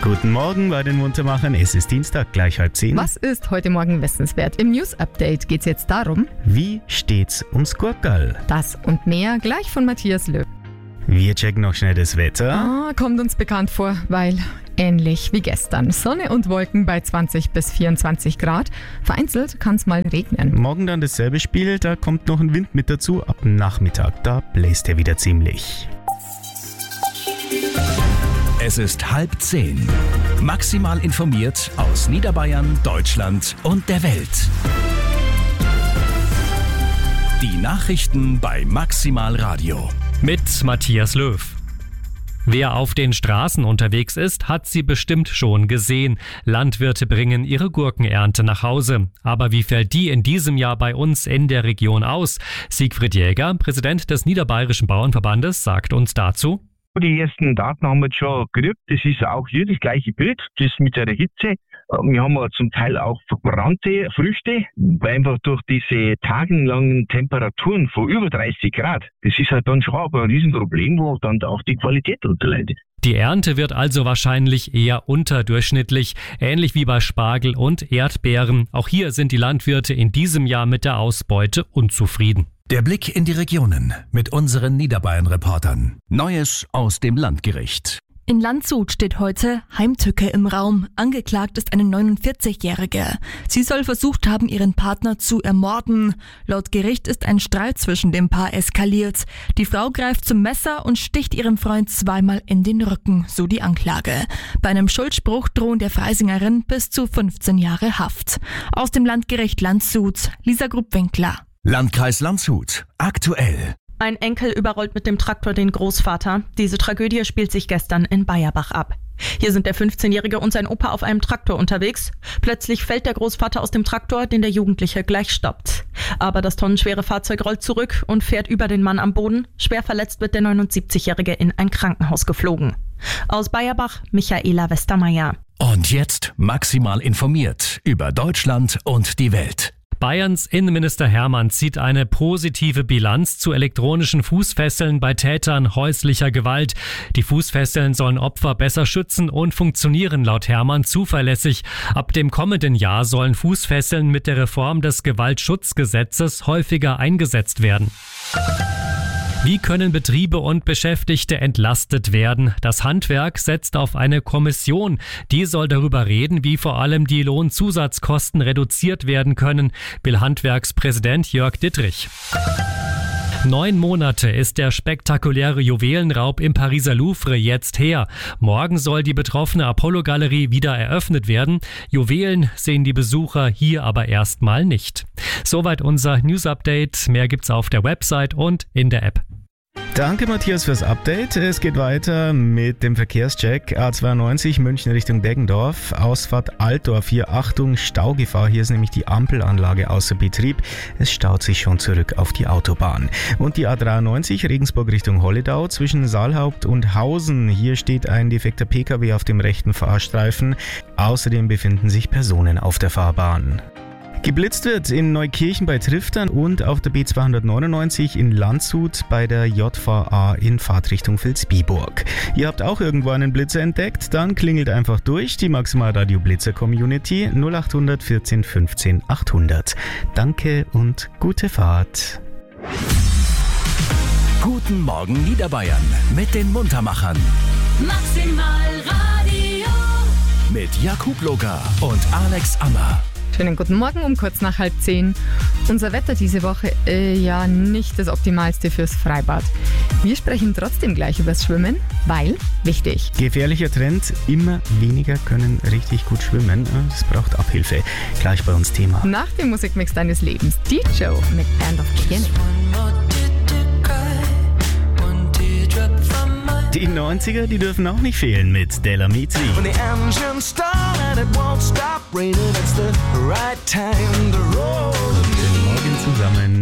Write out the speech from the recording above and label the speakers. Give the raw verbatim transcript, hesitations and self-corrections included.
Speaker 1: Guten Morgen bei den Muntermachern. Es ist Dienstag, gleich halb zehn.
Speaker 2: Was ist heute Morgen wissenswert? Im News-Update geht es jetzt darum,
Speaker 1: Wie steht's ums Gurkerl?
Speaker 2: das und mehr gleich von Matthias Löw.
Speaker 1: Wir checken noch schnell das Wetter.
Speaker 2: Ah, kommt uns bekannt vor, weil ähnlich wie gestern. Sonne und Wolken bei zwanzig bis vierundzwanzig Grad. Vereinzelt kann es mal regnen.
Speaker 1: Morgen dann dasselbe Spiel, da kommt noch ein Wind mit dazu. Ab Nachmittag, da bläst er wieder ziemlich.
Speaker 3: Es ist halb zehn. Maximal informiert aus Niederbayern, Deutschland und der Welt. Die Nachrichten bei Maximal Radio.
Speaker 4: Mit Matthias Löw. Wer auf den Straßen unterwegs ist, hat sie bestimmt schon gesehen. Landwirte bringen ihre Gurkenernte nach Hause. Aber wie fällt die in diesem Jahr bei uns in der Region aus? Siegfried Jäger, Präsident des Niederbayerischen Bauernverbandes, sagt uns dazu:
Speaker 5: Die ersten Daten haben wir jetzt schon gekriegt. Das ist auch hier das gleiche Bild, das mit der Hitze. Wir haben zum Teil auch verbrannte Früchte, weil einfach durch diese tagelangen Temperaturen von über dreißig Grad, das ist halt dann schon aber ein Riesenproblem, wo dann auch die Qualität darunter leidet.
Speaker 4: Die Ernte wird also wahrscheinlich eher unterdurchschnittlich, ähnlich wie bei Spargel und Erdbeeren. Auch hier sind die Landwirte in diesem Jahr mit der Ausbeute unzufrieden.
Speaker 3: Der Blick in die Regionen mit unseren Niederbayern-Reportern. Neues aus dem Landgericht.
Speaker 6: In Landshut steht heute Heimtücke im Raum. Angeklagt ist eine neunundvierzigjährige. Sie soll versucht haben, ihren Partner zu ermorden. Laut Gericht ist ein Streit zwischen dem Paar eskaliert. Die Frau greift zum Messer und sticht ihrem Freund zweimal in den Rücken, so die Anklage. Bei einem Schuldspruch drohen der Freisingerin bis zu fünfzehn Jahre Haft. Aus dem Landgericht Landshut, Lisa Grupp-Winkler.
Speaker 3: Landkreis Landshut. Aktuell.
Speaker 7: Ein Enkel überrollt mit dem Traktor den Großvater. Diese Tragödie spielt sich gestern in Bayerbach ab. Hier sind der fünfzehnjährige und sein Opa auf einem Traktor unterwegs. Plötzlich fällt der Großvater aus dem Traktor, den der Jugendliche gleich stoppt. Aber das tonnenschwere Fahrzeug rollt zurück und fährt über den Mann am Boden. Schwer verletzt wird der neunundsiebzigjährige in ein Krankenhaus geflogen. Aus Bayerbach, Michaela Westermeier.
Speaker 3: Und jetzt maximal informiert über Deutschland und die Welt.
Speaker 4: Bayerns Innenminister Hermann zieht eine positive Bilanz zu elektronischen Fußfesseln bei Tätern häuslicher Gewalt. Die Fußfesseln sollen Opfer besser schützen und funktionieren laut Hermann zuverlässig. Ab dem kommenden Jahr sollen Fußfesseln mit der Reform des Gewaltschutzgesetzes häufiger eingesetzt werden. Wie können Betriebe und Beschäftigte entlastet werden? Das Handwerk setzt auf eine Kommission. Die soll darüber reden, wie vor allem die Lohnzusatzkosten reduziert werden können, will Handwerkspräsident Jörg Dittrich. Neun Monate ist der spektakuläre Juwelenraub im Pariser Louvre jetzt her. Morgen soll die betroffene Apollo-Galerie wieder eröffnet werden. Juwelen sehen die Besucher hier aber erstmal nicht. Soweit unser News-Update. Mehr gibt's auf der Website und in der App.
Speaker 1: Danke Matthias fürs Update. Es geht weiter mit dem Verkehrscheck. A zweiundneunzig München Richtung Deggendorf. Ausfahrt Altdorf. Hier Achtung, Staugefahr. Hier ist nämlich die Ampelanlage außer Betrieb. Es staut sich schon zurück auf die Autobahn. Und die A dreiundneunzig Regensburg Richtung Holledau zwischen Saalhaupt und Hausen. Hier steht ein defekter Pkw auf dem rechten Fahrstreifen. Außerdem befinden sich Personen auf der Fahrbahn. Geblitzt wird in Neukirchen bei Triftern und auf der B zweihundertneunundneunzig in Landshut bei der J V A in Fahrtrichtung Vilsbiburg. Ihr habt auch irgendwo einen Blitzer entdeckt? Dann klingelt einfach durch die Maximal Radio Blitzer Community null acht hundert vierzehn fünfzehn achthundert. Danke und gute Fahrt.
Speaker 3: Guten Morgen Niederbayern mit den Muntermachern.
Speaker 8: Maximal Radio.
Speaker 3: Mit Jakub Loga und Alex Ammer.
Speaker 2: Schönen guten Morgen um kurz nach halb zehn. Unser Wetter diese Woche äh, ja nicht das Optimalste fürs Freibad. Wir sprechen trotzdem gleich übers Schwimmen, weil, wichtig,
Speaker 1: Gefährlicher Trend, immer weniger können richtig gut schwimmen. Es braucht Abhilfe. Gleich bei uns Thema.
Speaker 2: nach dem Musikmix deines Lebens, die Joe mit Band of Kienix.
Speaker 1: Die neunziger, die dürfen auch nicht fehlen mit Della Mitzi.
Speaker 9: When the engine start and it won't stop raining, it's the right time to roll.
Speaker 1: Guten Morgen zusammen.